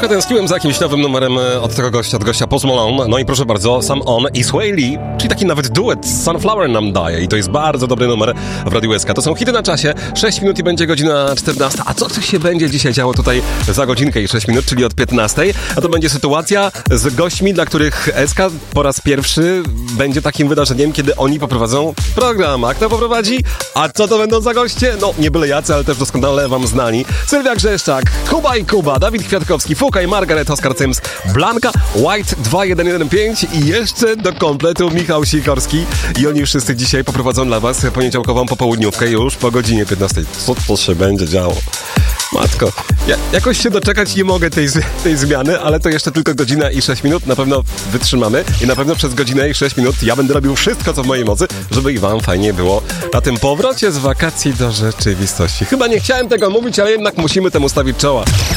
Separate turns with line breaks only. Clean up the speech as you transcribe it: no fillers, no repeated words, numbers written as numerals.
Trochę tęskniłem za jakimś nowym numerem od tego gościa, Post Malone. No i proszę bardzo, Sam On i Sway Lee, czyli taki nawet duet Sunflower nam daje i to jest bardzo dobry numer w Radiu SK. To są hity na czasie, 6 minut i będzie godzina 14. A co się będzie dzisiaj działo tutaj za godzinkę i 6 minut, czyli od 15? A to będzie sytuacja z gośćmi, dla których SK po raz pierwszy będzie takim wydarzeniem, kiedy oni poprowadzą program. A kto poprowadzi? A co to będą za goście? No, nie byle jacy, ale też doskonale wam znani. Sylwia Grzeszczak, Kuba i Kuba, Dawid Kwiatkowski, Fuka i Margaret, Oskar Cyms, Blanka, White 2115 i jeszcze do kompletu Michał Sikorski. I oni wszyscy dzisiaj poprowadzą dla was poniedziałkową popołudniówkę już po godzinie 15. Co to się będzie działo? Matko, jakoś się doczekać nie mogę tej zmiany, ale to jeszcze tylko godzina i 6 minut. Na pewno wytrzymamy i na pewno przez godzinę i 6 minut ja będę robił wszystko, co w mojej mocy, żeby i wam fajnie było na tym powrocie z wakacji do rzeczywistości. Chyba nie chciałem tego mówić, ale jednak musimy temu stawić czoła.